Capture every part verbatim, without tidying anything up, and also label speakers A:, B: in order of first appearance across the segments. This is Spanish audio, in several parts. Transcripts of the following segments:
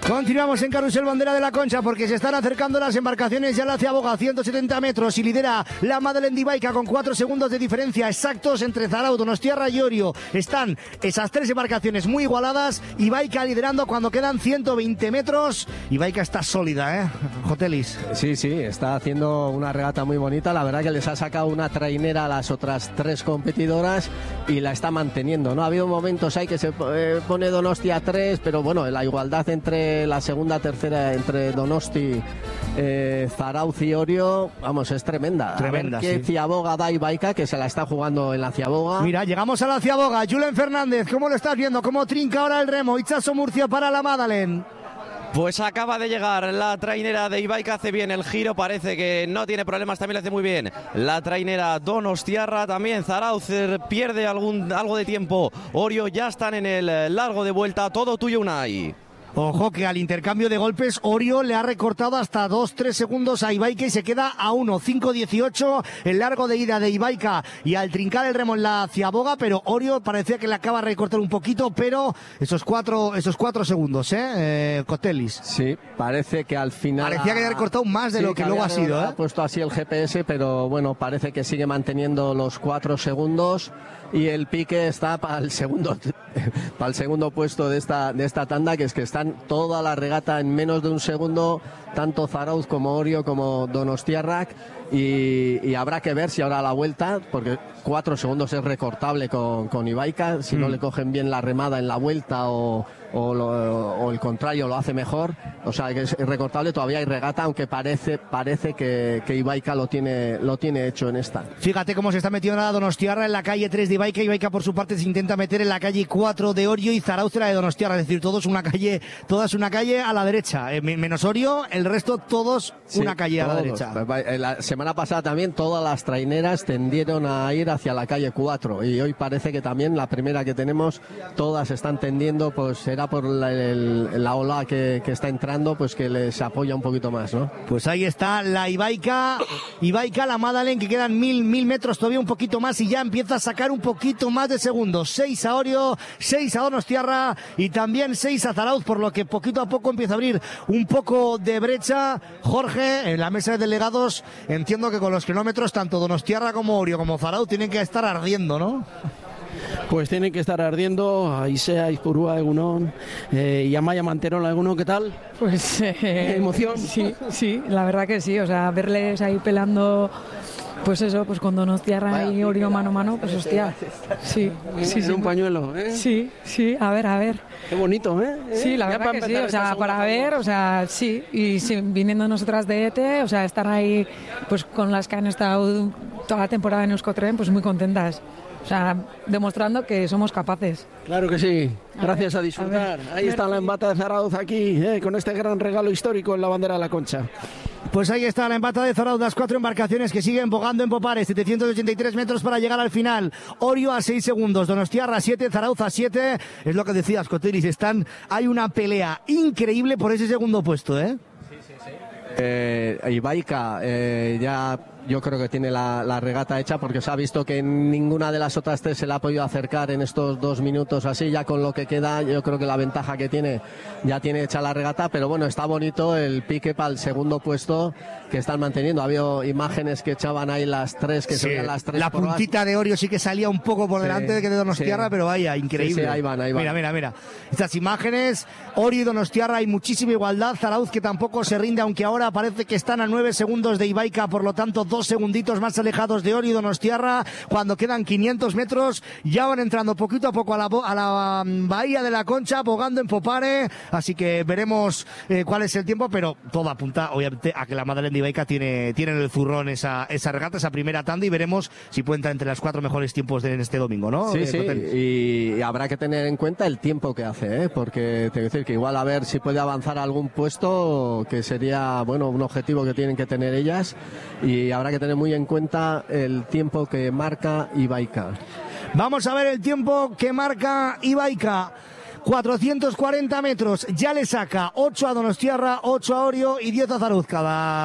A: Continuamos en Carrusel Bandera de la Concha porque se están acercando las embarcaciones ya la Ciaboga a ciento setenta metros y lidera la Madeleine de Ibaica con cuatro segundos de diferencia exactos entre Zarauz, Donostiarra y Orio. Están esas tres embarcaciones muy igualadas. Ibaica liderando cuando quedan ciento veinte metros. Ibaica está sólida, ¿eh? Jotelis.
B: Sí, sí, está haciendo una regata muy bonita. La verdad que les ha sacado una trainera a las otras tres competidoras y la está manteniendo, ¿no? Ha habido momentos ahí que se eh, pone Donostia tres, pero bueno, la igualdad entre la segunda, tercera, entre Donosti, eh, Zarauz y Orio, vamos, es tremenda.
A: Tremenda,
B: a ver qué
A: sí.
B: Ciaboga da Ibaica, que se la está jugando en la Ciaboga.
A: Mira, llegamos a la Ciaboga. Julen Fernández, ¿cómo lo estás viendo? ¿Cómo trinca ahora el remo? Itxaso Murcia para la Madeleine.
C: Pues acaba de llegar la trainera de Ibaica, hace bien el giro, parece que no tiene problemas, también lo hace muy bien la trainera Donostiarra, también Zarauz pierde algún, algo de tiempo, Orio ya están en el largo de vuelta, todo tuyo Unai.
A: Ojo que al intercambio de golpes Orio le ha recortado hasta dos tres segundos a Ibaica y se queda a uno cinco dieciocho el largo de ida de Ibaica y al trincar el remo en la Ciaboga, pero Orio parecía que le acaba de recortar un poquito, pero esos cuatro esos cuatro segundos, ¿eh? eh Cotelis.
B: Sí, parece que al final...
A: Parecía que había recortado más de
B: sí,
A: lo que, que luego ha sido, ¿eh?
B: Ha puesto así el G P S, pero bueno, parece que sigue manteniendo los cuatro segundos y el pique está para el segundo para el segundo puesto de esta de esta tanda, que es que están toda la regata en menos de un segundo, tanto Zarauz como Orio como Donostiarra, y, y habrá que ver si ahora a la vuelta, porque cuatro segundos es recortable con, con Ibaica, si mm. no le cogen bien la remada en la vuelta o, o, lo, o el contrario lo hace mejor, o sea que es recortable, todavía hay regata, aunque parece parece que, que Ibaica lo tiene lo tiene hecho en esta.
A: Fíjate cómo se está metiendo la Donostiarra en la calle tres de Ibaica. Ibaica por su parte se intenta meter en la calle cuatro de Orio y Zarauz en la de Donostiarra, es decir, todos una calle, todas una calle a la derecha, eh, menos Orio, el resto todos sí, una calle todos. a la derecha.
B: La semana pasada también todas las traineras tendieron a ir hacia la calle cuatro y hoy parece que también la primera que tenemos todas están tendiendo, pues será por la, el, la ola que, que está entrando, pues que les apoya un poquito más, ¿no?
A: Pues ahí está la Ibaica, Ibaica, la Madeleine, que quedan mil, mil metros, todavía un poquito más y ya empieza a sacar un poquito más de segundos. seis a Orio, seis a Donostiarra y también seis a Zarauz, por lo que poquito a poco empieza a abrir un poco de brecha. Jorge, en la mesa de delegados, entiendo que con los kilómetros tanto Donostiarra como Orio como Zarauz tienen que estar ardiendo, ¿no?
D: Pues tienen que estar ardiendo. Aisea, Izpurúa, Egunon, eh, y Amaya Manterola, Egunon, ¿qué tal?
E: Pues eh,
D: emoción.
E: Sí, sí, la verdad que sí, o sea, verles ahí pelando, pues eso, pues con Donostiarra y Orio mano a mano, pues hostia, sí, sí, sí.
D: Un pañuelo, ¿eh?
E: Sí, sí, a ver, a ver.
D: Qué bonito, ¿eh?
E: Sí, la verdad que sí, o sea, para ver, o sea, sí, y sí, viniendo nosotras de E T E, o sea, estar ahí, pues con las que han estado toda la temporada en Euskotren, pues muy contentas. O sea, demostrando que somos capaces.
D: Claro que sí. Gracias a, ver, a disfrutar. A Ahí está la embata de Zarauz aquí, eh, con este gran regalo histórico en la bandera de la Concha.
A: Pues ahí está la embata de Zarauz, las cuatro embarcaciones que siguen bogando en Popares, setecientos ochenta y tres metros para llegar al final. Orio a seis segundos, Donostiarra a siete, Zarauz a siete. Es lo que decías, Cotelis, están, hay una pelea increíble por ese segundo puesto, ¿eh?
B: Sí, sí, sí. Eh, Ibaica eh, ya... Yo creo que tiene la, la regata hecha porque se ha visto que ninguna de las otras tres se le ha podido acercar en estos dos minutos así, ya con lo que queda, yo creo que la ventaja que tiene, ya tiene hecha la regata, pero bueno, está bonito el pique para el segundo puesto que están manteniendo. Ha habido imágenes que echaban ahí las tres, que
A: sí,
B: se veían las tres.
A: La puntita de Orio sí que salía un poco por delante sí, de que de Donostiarra, sí. Pero vaya, increíble.
B: Sí, sí, ahí van, ahí van.
A: Mira, mira, mira. Estas imágenes, Orio y Donostiarra, hay muchísima igualdad. Zarauz que tampoco se rinde, aunque ahora parece que están a nueve segundos de Ibaica, por lo tanto, dos segunditos más alejados de Orio y Donostiarra. Cuando quedan quinientos metros, ya van entrando poquito a poco a la, a la bahía de la Concha, bogando en Popare, así que veremos eh, cuál es el tiempo, pero todo apunta obviamente a que la Madeleine de Ibaica tiene, tiene en el zurrón esa, esa regata, esa primera tanda, y veremos si puede entrar entre las cuatro mejores tiempos de en este domingo, ¿no?
B: Sí,
A: eh,
B: sí, y, y habrá que tener en cuenta el tiempo que hace, ¿eh? Porque te voy a decir que igual a ver si puede avanzar a algún puesto, que sería, bueno, un objetivo que tienen que tener ellas, y habrá que tener muy en cuenta el tiempo que marca Ibaica.
A: Vamos a ver el tiempo que marca Ibaica. cuatrocientos cuarenta metros, ya le saca ocho a Donostiarra, ocho a Orio y diez a Zarauz. Cada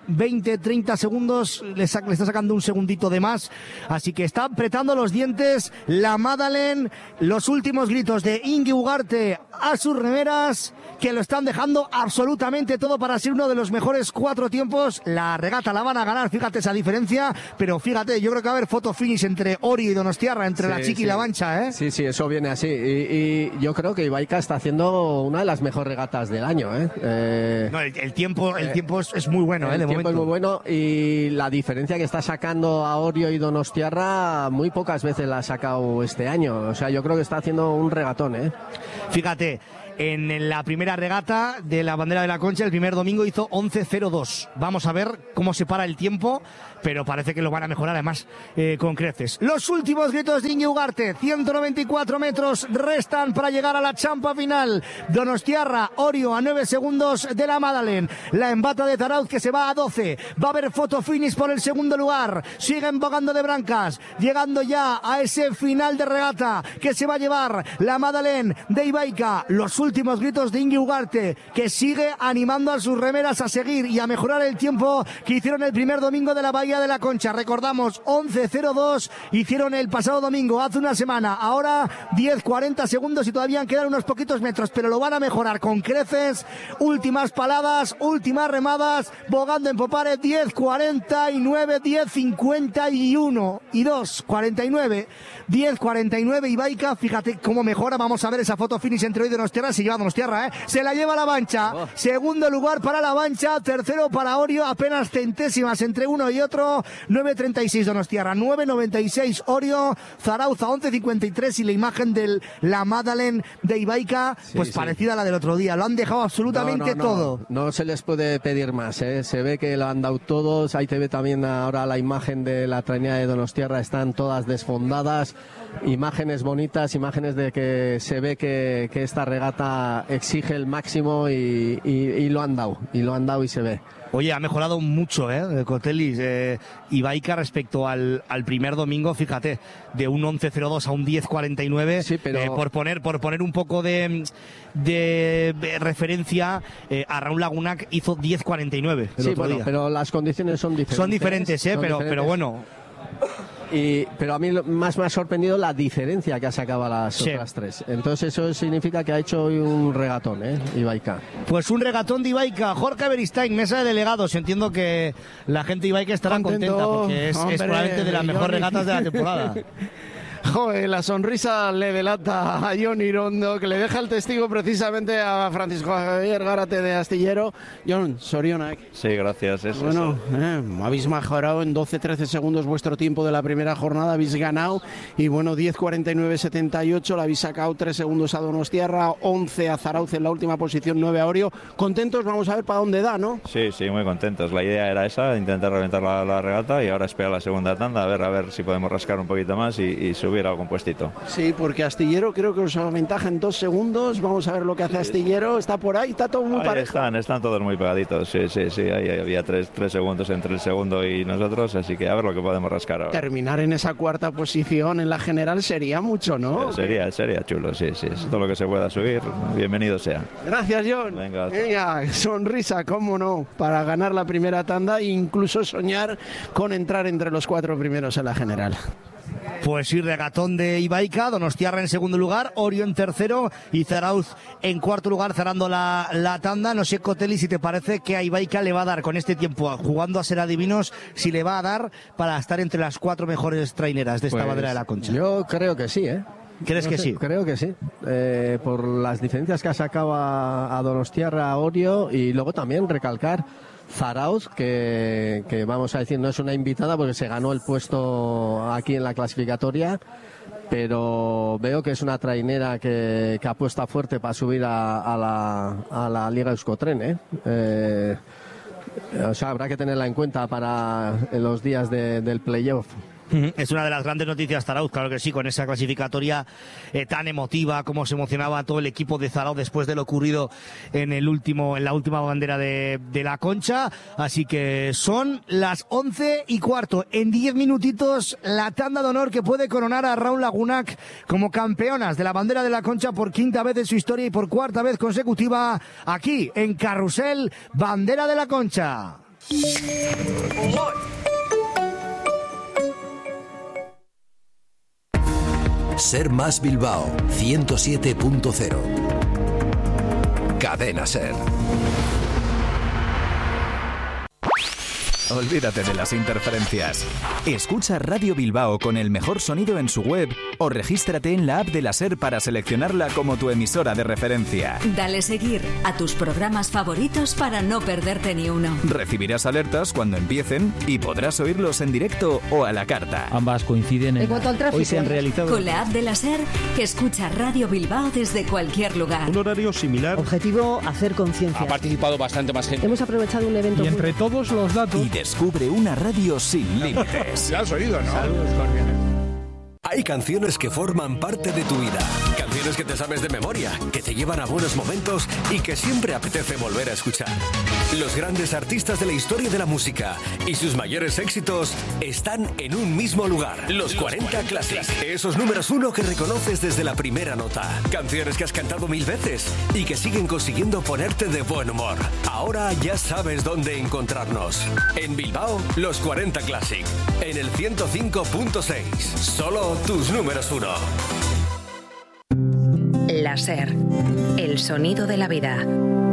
A: veinte, treinta segundos, le, sa- le está sacando un segundito de más, así que está apretando los dientes la Madeleine. Los últimos gritos de Inge Ugarte a sus remeras, que lo están dejando absolutamente todo para ser uno de los mejores cuatro tiempos. La regata la van a ganar, fíjate esa diferencia, pero fíjate, yo creo que va a haber foto finish entre Orio y Donostiarra, entre
B: Sí,
A: la Chiqui
B: sí.
A: y la Mancha, ¿eh?
B: Sí, sí, eso viene así. Y, y yo creo que Ibaica está haciendo una de las mejores regatas del año, ¿eh? Eh,
A: No, el, el tiempo, el tiempo es, es muy bueno, ¿eh?
B: el
A: De
B: tiempo
A: momento.
B: es muy bueno y la diferencia que está sacando a Orio y Donostiarra muy pocas veces la ha sacado este año. O sea, yo creo que está haciendo un regatón, ¿eh?
A: Fíjate, en la primera regata de la bandera de la Concha, el primer domingo hizo once cero dos. Vamos a ver cómo se para el tiempo, pero parece que lo van a mejorar además eh, con creces. Los últimos gritos de Inge Ugarte, ciento noventa y cuatro metros restan para llegar a la champa final. Donostiarra, Orio a nueve segundos de la Madeleine. La embata de Zarauz que se va a doce. Va a haber foto finish por el segundo lugar. Siguen bogando de Brancas, llegando ya a ese final de regata que se va a llevar la Madeleine de Ibaica. Los últimos gritos de Inge Ugarte, que sigue animando a sus remeras a seguir y a mejorar el tiempo que hicieron el primer domingo de la Bahía de la Concha. Recordamos, once cero dos hicieron el pasado domingo, hace una semana. Ahora diez cuarenta segundos y todavía quedan unos poquitos metros, pero lo van a mejorar con creces. Últimas paladas, últimas remadas, bogando en Popare, diez cuarenta y nueve, diez cincuenta y uno y dos cuarenta y nueve, diez cuarenta y nueve Ibaica. Fíjate cómo mejora. Vamos a ver esa foto finish entre hoy de Donostiarra. Se lleva Donostiarra, ¿eh? Se la lleva la Mancha.
B: Oh.
A: Segundo lugar para la Mancha, tercero para Orio, apenas centésimas entre uno y otro. nueve treinta y seis Donostiarra, nueve noventa y seis Orio, Zarauza once cincuenta y tres y la imagen de la Madeleine de Ibaica,
B: Sí,
A: pues
B: sí.
A: parecida a la del otro día. Lo han dejado absolutamente
B: No, no, no,
A: todo.
B: No se les puede pedir más, ¿eh? Se ve que lo han dado todos. Ahí te ve también ahora la imagen de la trainera de Donostiarra. Están todas desfondadas. Imágenes bonitas, imágenes de que se ve que, que esta regata exige el máximo y, y, y lo han dado. Y lo han dado y se ve.
A: Oye, ha mejorado mucho, ¿eh? Cotelis, eh, Ibaica respecto al, al primer domingo, fíjate, de un once cero dos a un diez cuarenta y nueve.
B: Sí, pero-
A: eh, por poner por poner un poco de, de, de referencia, eh, a Raúl Lagunac hizo diez cuarenta y nueve el
B: Sí,
A: otro
B: bueno,
A: día.
B: pero las condiciones son diferentes.
A: Son diferentes, ¿eh?
B: Son
A: Pero, pero
B: diferentes.
A: bueno,
B: Y, pero a mí lo- más me ha sorprendido la diferencia que ha sacado a las
A: Sí.
B: otras tres. Entonces eso significa que ha hecho hoy un regatón, ¿eh? Ibaica.
A: pues un regatón de Ibaica. Jorge Beristain, mesa de delegados. Entiendo que la gente de Ibaica estará
D: Contento,
A: contenta porque es, es
D: hombre,
A: probablemente de las mejores
D: Johnny.
A: regatas de la temporada.
D: Joder, la sonrisa le delata a John Irondo, que le deja el testigo precisamente a Francisco Javier Gárate de Astillero. John, Sorionak.
F: Sí, gracias. Es,
D: Bueno, eh, habéis mejorado en doce trece segundos vuestro tiempo de la primera jornada, habéis ganado y bueno, diez cuarenta y nueve setenta y ocho, la habéis sacado tres segundos a Donostiarra, once a Zarauz en la última posición, nueve a Orio. Contentos, vamos a ver para dónde da, ¿no?
F: sí, sí, muy contentos. La idea era esa, intentar reventar la, la regata y ahora esperar la segunda tanda, a ver, a ver si podemos rascar un poquito más y, y subir algún puestito.
D: Sí, porque Astillero creo que os aventaja en dos segundos, vamos a ver lo que hace Astillero, está por ahí, está todo muy
F: Ahí
D: parejo.
F: están, están todos muy pegaditos, sí, sí, sí, ahí había tres, tres segundos entre el segundo y nosotros, así que a ver lo que podemos rascar ahora.
D: Terminar en esa cuarta posición en la general sería mucho, ¿no?
F: Sería, sería chulo, sí, sí, todo lo que se pueda subir, bienvenido sea.
D: Gracias, John.
F: Venga.
D: Venga, sonrisa, cómo no, para ganar la primera tanda e incluso soñar con entrar entre los cuatro primeros en la general.
A: Pues sí, regatón de Ibaica, Donostiarra en segundo lugar, Orio en tercero y Zarauz en cuarto lugar, cerrando la, la tanda. No sé, Cotelli, si te parece que a Ibaica le va a dar con este tiempo, jugando a ser adivinos, si le va a dar para estar entre las cuatro mejores traineras de esta
B: Pues,
A: bandera de la Concha.
B: Yo creo que sí, ¿eh?
A: ¿Crees
B: No
A: que
B: sé,
A: sí?
B: Creo que sí. Eh, por las diferencias que ha sacado a, a Donostiarra, a Orio y luego también recalcar Zarauz, que, que vamos a decir no es una invitada porque se ganó el puesto aquí en la clasificatoria, pero veo que es una trainera que, que apuesta fuerte para subir a, a, la, a la Liga Euskotren, ¿eh? Eh, o sea, habrá que tenerla en cuenta para los días de- del playoff.
A: Es una de las grandes noticias Zarauz, claro que sí, con esa clasificatoria eh, tan emotiva, como se emocionaba todo el equipo de Zarauz después de lo ocurrido en el último, en la última bandera de, de la Concha. Así que son las once y cuarto. En diez minutitos, la tanda de honor que puede coronar a Raúl Lagunac como campeonas de la bandera de la Concha por quinta vez en su historia y por cuarta vez consecutiva aquí en Carrusel, bandera de la Concha.
G: Ser Más Bilbao ciento siete punto cero. Cadena Ser.
H: Olvídate de las interferencias. Escucha Radio Bilbao con el mejor sonido en su web o regístrate en la app de la SER para seleccionarla como tu emisora de referencia.
I: Dale seguir a tus programas favoritos para no perderte ni uno.
H: Recibirás alertas cuando empiecen y podrás oírlos en directo o a la carta.
J: Ambas coinciden en...
K: En cuanto al tráfico,
J: hoy se han realizado...
I: Con la app de la SER, escucha Radio Bilbao desde cualquier lugar.
L: Un horario similar.
K: Objetivo, hacer conciencia.
M: Ha participado bastante más gente.
K: Hemos aprovechado un evento...
J: Y entre todos los datos...
H: Y descubre una radio sin límites.
M: Ya has oído, ¿no?
J: Saludos cordiales.
G: Hay canciones que forman parte de tu vida. Canciones que te sabes de memoria, que te llevan a buenos momentos y que siempre apetece volver a escuchar. Los grandes artistas de la historia de la música y sus mayores éxitos están en un mismo lugar. Los cuarenta Classics. Esos números uno que reconoces desde la primera nota. Canciones que has cantado mil veces y que siguen consiguiendo ponerte de buen humor. Ahora ya sabes dónde encontrarnos. En Bilbao, los cuarenta Classic. En el ciento cinco punto seis. Solo tus números uno.
N: La SER, el sonido de la vida.